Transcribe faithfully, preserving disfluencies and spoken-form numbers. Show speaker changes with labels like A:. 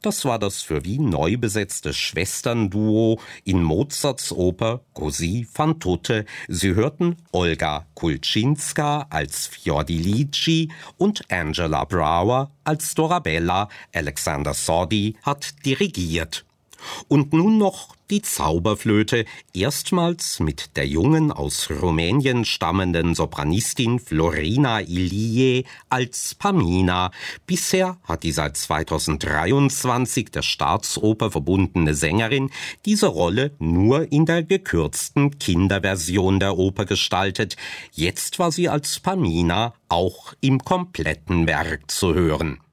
A: Das war das für Wien neu besetzte Schwesternduo in Mozarts Oper Così fan tutte. Sie hörten Olga Kulczynska als Fiordilici und Angela Brower als Dorabella. Alexander Sordi hat dirigiert. Und nun noch die Zauberflöte, erstmals mit der jungen, aus Rumänien stammenden Sopranistin Florina Ilie als Pamina. Bisher hat die seit zweitausenddreiundzwanzig der Staatsoper verbundene Sängerin diese Rolle nur in der gekürzten Kinderversion der Oper gestaltet. Jetzt war sie als Pamina auch im kompletten Werk zu hören.